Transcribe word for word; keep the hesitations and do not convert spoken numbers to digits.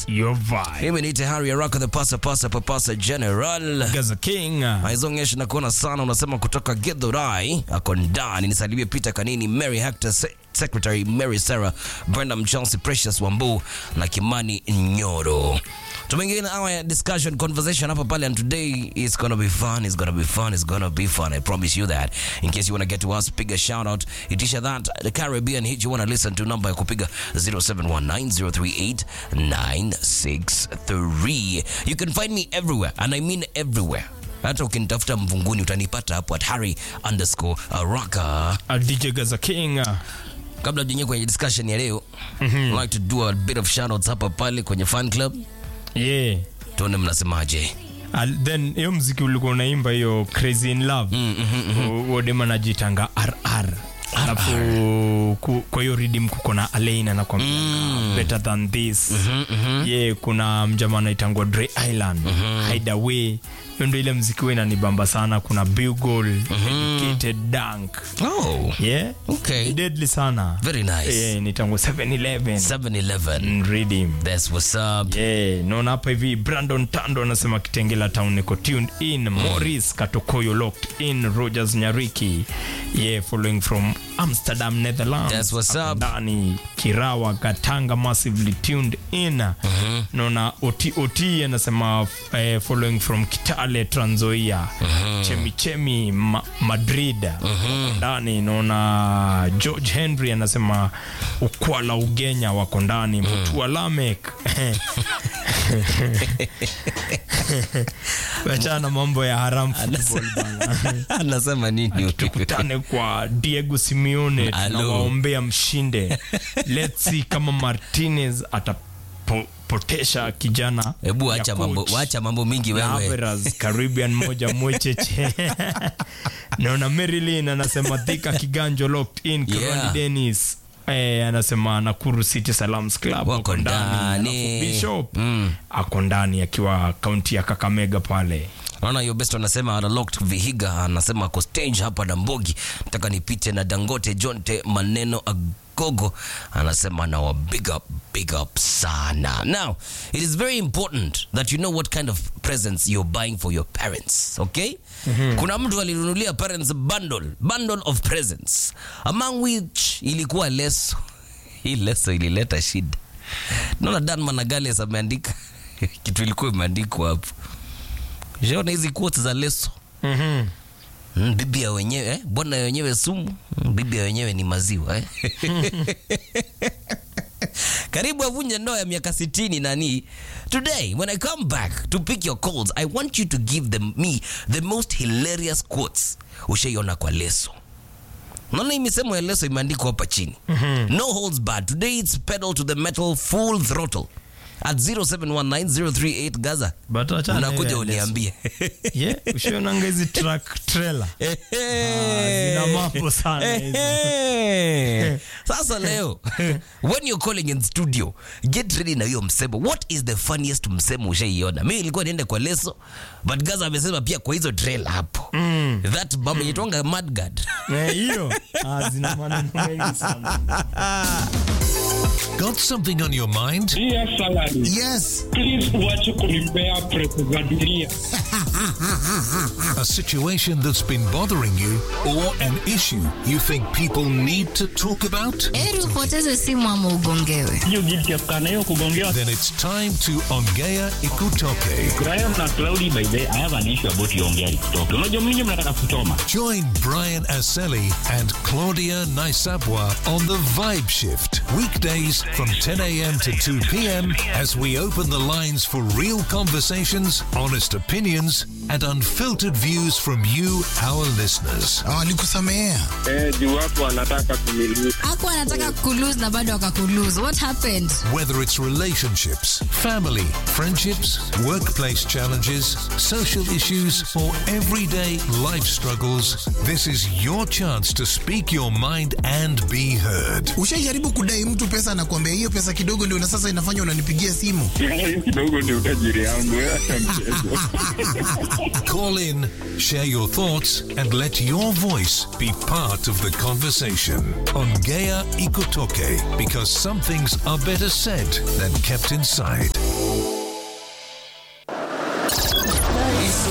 That's your vibe. Mimi ni Harry Araka, the pasa pasa papasa general. Gaza King. Aizongesha na kuona sana unasema kutoka Githurai. Ako ndani nisalimie Peter Kanini, Mary Hector, Se- Secretary Mary Sarah, Brenda Mchelsi, Precious Wambu na Kimani Nyoro. Tumeingia our discussion conversation hapa pale, and today is gonna be fun, it's gonna be fun, it's gonna be fun. I promise you that. In case you want to get to us, pick a shout out. Itisha that the Caribbean hit you want to listen to, number ya kupiga zero seven one nine zero three eight nine six three. You can find me everywhere, and I mean everywhere. Hata ukinitafuta mvunguni utanipata hapo at Harry underscore Araka. A D J Gaza King. Kabla tuingie kwenye discussion ya leo, mm-hmm. I'd like to do a bit of shout outs hapa pale kwenye fan club. Yeah. Tuone mnasemaje. And then hiyo muziki ulikuwa unaimba hiyo Crazy in Love. Mm, mm, mm, Wode manajitanga R R. Alafu kwa hiyo redeem kuko na Alain anakuambia mm. better than this. Mm-hmm, mm-hmm. Yeah, kuna mjamaa anaitangwa Dre Island. Mm-hmm. Hideaway. Hiyo ndio ile muziki wewe inanibamba sana. Kuna Bugle, mm-hmm. Educated Dunk. Oh. Yeah. Okay. Deadly sana. Very nice. Yeah, nitango seven eleven. seven eleven. Redeem. That's what's up. Yeah, naona hapa hivi Brandon Tando anasema Kitengela Town niko tuned in. Mm. Morris Katokoyo locked in. Rogers Nyariki. Yeah, following from Amsterdam, Netherlands. That's what's up. Dani Kirawa Katanga massively tuned in. Mm-hmm. Naona Oti Oti anasema eh, following from Kitale, Trans Nzoia. Mm-hmm. Chemi Chemi Ma- Madrid. Mm-hmm. Dani naona George Henry anasema Ukwala Ugenya wako ndani. Mm. Mutua Lamek. Wachana mambo ya haram football bana. Anasema nini? Tukutane kwa Diego Simeone na waombea mshinde. Let's see kama Martinez atapotesha kijana. Hebu acha mambo, acha mambo mingi wewe. Average Caribbean moja mwecheche. Naona Marilyn anasema Thika Kiganjo locked in. Yeah. Dennis eh anasema Nakuru City Salams Club wako ndani. Bishop mm. ako ndani akiwa kaunti ya Kakamega pale. Naona hiyo best anasema Unlocked Vihiga, anasema ko stage hapa na Mbogi, nataka nipite na Dangote Jonte maneno Agogo, anasema na wa big up big up sana. Now it is very important that you know what kind of presents you're buying for your parents, okay? Mm-hmm. Kuna mtu alinunulia parents bundle bundle of presents, among which ilikuwa leso. Hii leso ilileta shida. Naona Dan Managales ameandika kitu ilikuwa imeandikwa hapo. Jona hizi quotes za leso. Mhm. Mm, bibi ya wenyewe, eh? Bwana wenyewe sumu, mm, bibi ya wenyewe ni maziwa, eh? Karibu avunje ndoa ya miaka sitini nani. Today when I come back to pick your calls, I want you to give them me the most hilarious quotes ushaiona kwa leso. Naona imesema ya leso imeandikwa hapa chini. Mm-hmm. No holds barred. Today it's pedal to the metal, full throttle. At zero seven one nine zero three eight Gaza. But achana unakuja uniambie. Yeah, ushaona hizi truck trailer. Ah, zina mambo sana hizo. Sasa leo when you're calling in studio, get ready na hiyo msemo. What is the funniest msemo ushaiona? Mimi nilikuwa niende kwa leso, but Gaza amesema pia kwa hizo trailer hapo. Mm. That mama mm. itonga mudguard. Eh, hiyo. Ah, zina maneno mengi sana. Got something on your mind? Yes, salary. Yes. Please watch Kulipea Presidential. A situation that's been bothering you or an issue you think people need to talk about? Eri upoteze simu ama ugongewe. You guilty of kanayo kugongewa. Then it's time to Ongea Ikutoke. Brian na Cloudy, by the way, I have an issue about Ongea Ikutoke. Unajua mimi mnataka kutoma. Join Brian Aseli and Claudia Naisabwa on The Vibe Shift. Weekdays from ten a.m. to two p.m. as we open the lines for real conversations, honest opinions, and unfiltered views from you, our listeners. Ah, nikusamea. Eh, juu watu wanataka kumiliki. Hapo anataka kulose na bado akakulose. What happened? Whether it's relationships, family, friendships, workplace challenges, social issues, or everyday life struggles, this is your chance to speak your mind and be heard. Ushajaribu kudai mtu pesa na kuambia hiyo pesa kidogo ndio na sasa inafanya unanipigia simu? Hiyo kidogo ndio utajiri yangu. Call in, share your thoughts, and let your voice be part of the conversation on Gea Ikutoke, because some things are better said than kept inside. It's